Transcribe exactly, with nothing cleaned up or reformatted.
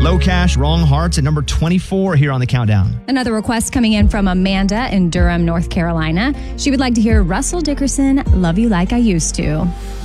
LoCash, Wrong Hearts at number twenty-four here on the countdown. Another request coming in from Amanda in Durham, North Carolina. She would like to hear Russell Dickerson, Love You Like I Used to.